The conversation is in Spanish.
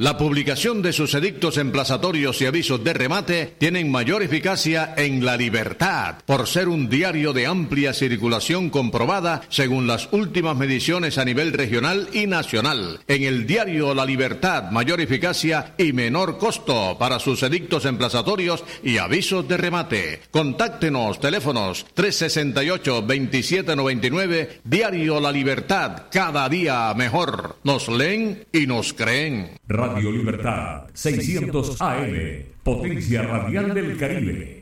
La publicación de sus edictos emplazatorios y avisos de remate tienen mayor eficacia en La Libertad, por ser un diario de amplia circulación comprobada según las últimas mediciones a nivel regional y nacional. En el diario La Libertad, mayor eficacia y menor costo para sus edictos emplazatorios y avisos de remate. Contáctenos, teléfonos 368-2799, diario La Libertad, cada día mejor. Nos leen y nos creen. Radio Libertad, 600 AM, potencia radial del Caribe.